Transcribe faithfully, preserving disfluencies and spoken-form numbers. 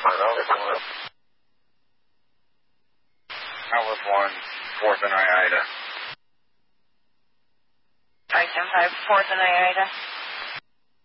Outlet one, fourth and Iida. Alright, ten five, fourth and Iida.